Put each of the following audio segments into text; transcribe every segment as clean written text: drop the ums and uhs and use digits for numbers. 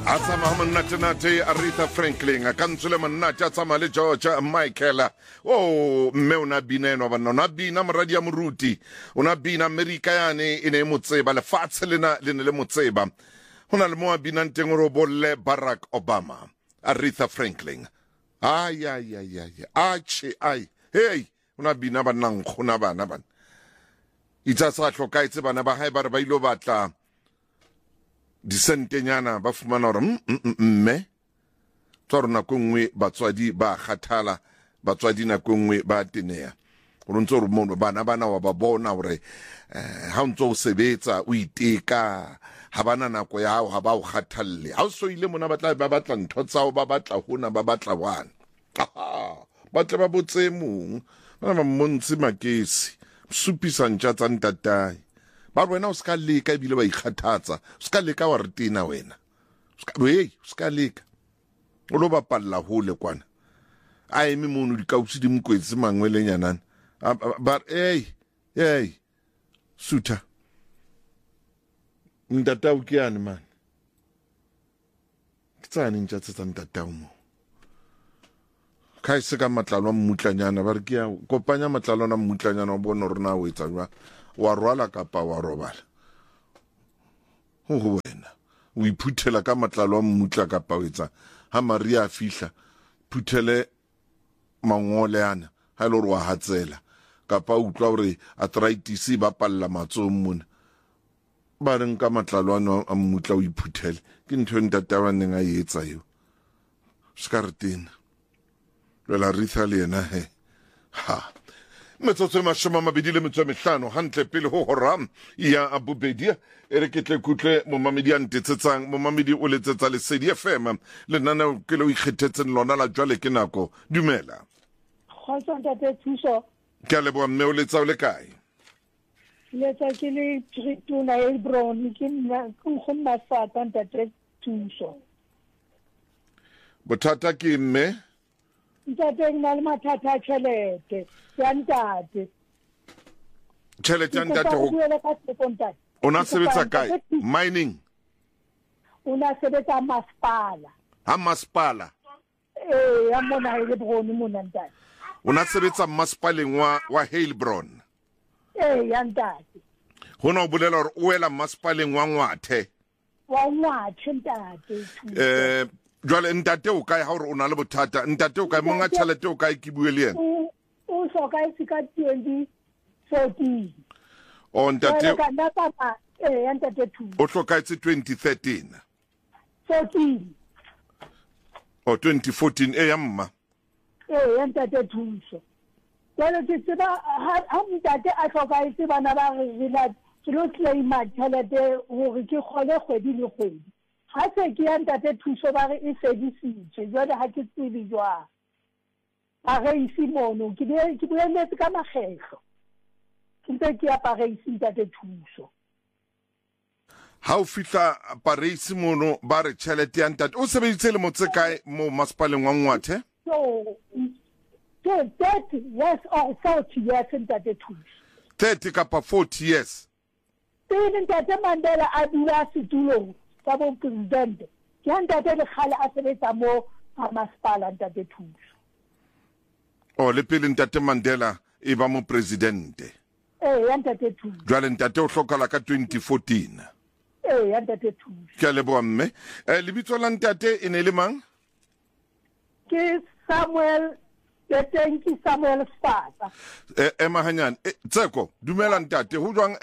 Atsama mannate Aretha Franklin akantsule mannate atsama le George Michael mme una bineno bana una bina moradi ya moruti una bina America yane ine motseba lefatshe lena le ne le motseba hona le mo bina nteng ro bolle Barack Obama Aretha Franklin ai hey una bina bana ngkhona bana itsa sa hlokaitse bana ba hae ba re ba ilo batla disentenyana ba fumana hore mme tswa na kongwe batswadi ba khathala batswadi na kongwe ba tenea o ntse re mono bana wa ba bona hore ha ntse o sebetsa o iteka ha bana nako ya hao ha ba o khathalle ha o so ile mona ba batla ntho tsa ba batla hona ba batla wana ba tla ba botse mong bana mmontsi makesi supisa ntja tsa ntatai ba wena o ska leka ebile ba ikgathatsa o ska leka wa retina wena o ska leka o lo bapalla hole kwana a eme mono di kautsi di mkwetse mangwele nyanana but hey suta ntatau ke ane man kitsane ntja tsa ntatau mo kai se ka matlalo a mmutlanyana ba re ke ya kopanya matlalo a mmutlanyana o bona rona o etsa jwa wa rwala kapa wa robala ho wena o iphuthela ka matlalo a mmutla kapa o etsa ha Maria a fihla phuthele mangole ana ha ile re wa hatsela kapa o utlwa hore arthritis ba palla matsomo mona ba reng ka matlalo a mmutla o iphuthele ke ntho ntatabaneng a etsa yo skartena la Aretha le yena he ha metsotso mashoma mabedi le metso mehlano hantle pele ho horam ya abobedi ere ke tle kutle mo mamedi a ntetsetsang mo mamedi o letsetsa le Sedi FM le nana ke le o ikgethetseng lona la jwale ke nako dumela khotsa ntate thuso ke le bo mme o letsa o le kae letsa ke le trituna e brown ke nna go mmasata ntate thuso bothata ke mme ntate nna le mathata a tšhelete ya ntate tšhelete ya ntate o na sebetsa kae mining o na sebetsa masepala ha masepala ya mona Heilbron mona ntate o na sebetsa masepaleng wa Heilbron ya ntate hona o bolela hore o wela masepaleng wa Ngwathe ntate jwale ntate o kae ha hore o na le bothata ntate o kae monga tšhelete o kae ke bue le yena o soka e sika 2014 o ntate ya ntate tu o hlokaetse 2013 14 o 2014 ya mma ya ntate thuso jwale ke tseba ha ntate a hlokaetse bana ba re la ke lo claima tšhelete hore ke kgole kgwedi le kgwedi ha se ke ya ntate thuso ba re e fedisitswe jwale ha ke tsebe jwang a re isi mono ke boeletse ka makgetlo ke ntse ke apareisi ntate thuso ha o fihla apareisi mono ba re tšhelete ya ntate o sebeditse le motse kae mo masepaleng wa Ngwathe so 30 years or 40 years ntate thuso 30 kapa 40 years pele ntate Mandela a dula setulong ka bo president ke ntate le khale a sebetsa mo masepala ntate thuso o le pele ntate Mandela e ba mo presidente ya ntate thuso jwale ntate o hlokala ka 2014 ya ntate thuso ke le bo mme lebitso la ntate e ne le mang ke Samuel Tetenki Samuel Sfatsa ema hanyane tseko dumela ntate ho jwang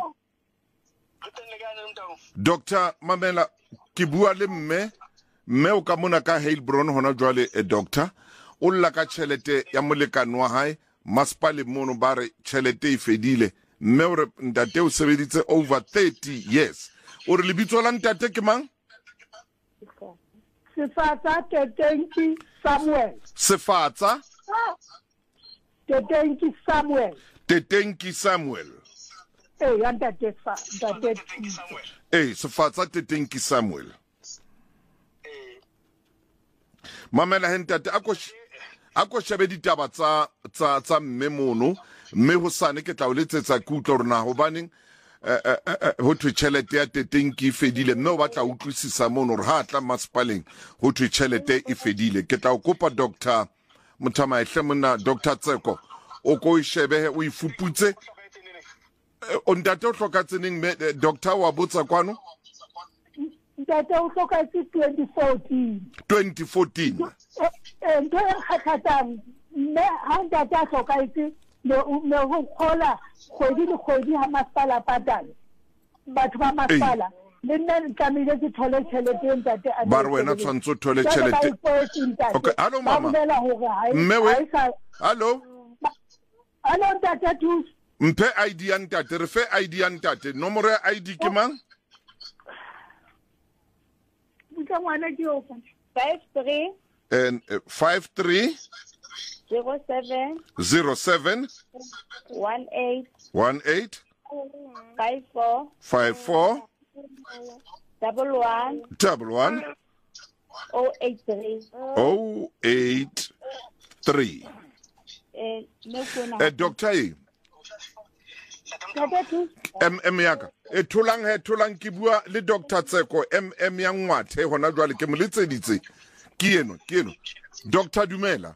Dr. Mamela ke bua le mme o ka mona ka Heilbron hona jwale doctor o lla ka tšhelete ya molekano wa hae masepale mono ba re tšhelete e fedile mme o re ntate o sebeditse over 30 years o re lebitso la ntate ke mang Sefatsa Tetenki Samuel Tetenki Samuel ya ntate Sefatsa Tetenki Samuel mamela hentate ako shebe ditaba tsa mme mono mme ho sane ke tla o letsetsa ke utlwa rona hobaneng ho thwe tšhelete ya teteng ke e fedile, mme o batla utlwisisa mono gore ha tla masepaleng ho thwe tšhelete e fedile. Ke tla o kopa Dr. Mothamai hle monna Dr. Tseko o ko e shebe o e fuputse o ntate o hlokatse neng doctor wa botsa kwano ntate o hlokatse 2014 ntho e kgathatang mme ha ntate a hlokatse le ho khola kgwedi le kgwedi ha masepala patala batho ba masepala le nna tlamehile ke thole tšhelete e ntate a ba re wena tshwantse o thole tšhelete. Okay, hello mama mme we hello ntate thusa mphe ID ya ntate re fe ID ya ntate nomoro ya ID ke mang ka ngwana ke o 53 53 07 18 54 11 083 Doctor yaka e tholang ke bua le Dr. Tseko ya ngwathe hona jwale ke moletseditse ke eno Dr. Dumela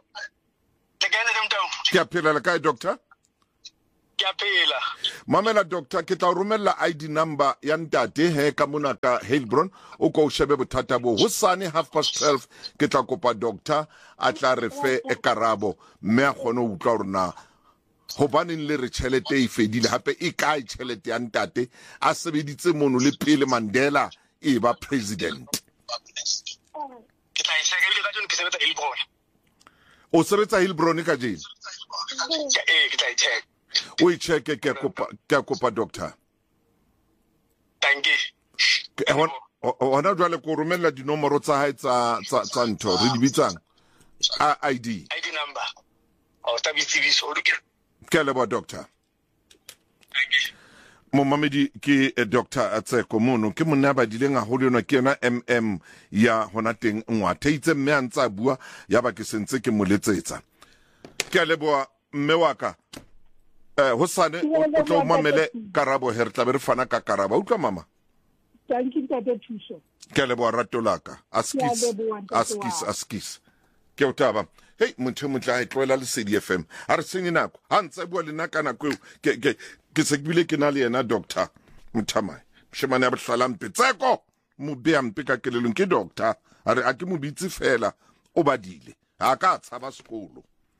ke a phela le kae doctor ke a phela mamela doctor ke tla romella ID number ya ntate he ka mona ka Heilbron o ko shebe bothata bo hosane 12:30 ke tla kopa doctor a tla re fe e karabo mme a gone o utlwa rona hobaneng le re tšhelete e fedile hape e kae tšhelete ya ntate a sebeditse mono le pele Mandela e ba president ke tla iseka ile ka jone ke sebetsa Heilbron o sebetsa Heilbron ka jene ke tla check o e check ke kopa doctor thank you ona jwale ko romella dinomoro tsa hae tsa ntho re di bitsang ID number o tabitsebiso o lokela ke lebo doctor thank you Momamedi ke Dr. Tseko mono ke monna ba dileng a ho lena ke yona ya hona teng ngwathe itse mme a ntsa bua ya ba ke sentse ke moletsetsa ke lebo mme wa ka hosane o tlo mamele karabo her tla be re fana ka karabo utlwa mama thank you ntate thuso ke lebo ratolaka askis ke o taba hey motho motla e tloela le CDFM a re senye nako ha ntse bua le naka nako ke se bile ke na le yena Dr. Mothamai shemane ya bohlala mpe Tseko mo bea mpe ka kelelong ke doctor a re a ke mo bitse fela o badile ha ka tshaba sekolo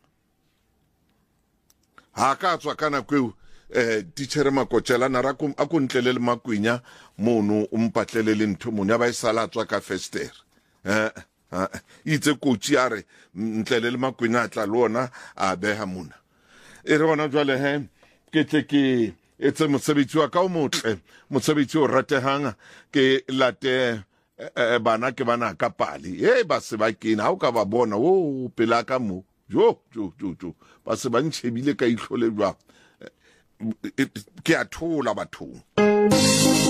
ha ka tswa kana kweo teacher Makotshela na ra a ko ntlele le Makwenya mono o mpatlele le ntho mono ya ba isala tswa ka fester itse coach a re ntlele le Makwenya tla lona a beha mona e re bona jwale he ke etse mosebetsi wa ka o motle mosebetsi o ratehang ke late bana ke bana ka pali ba se ba kena ha o ka ba bona o pela ka mo jo ba se ba ntshebile ka ihlole jwa ke a thola bathong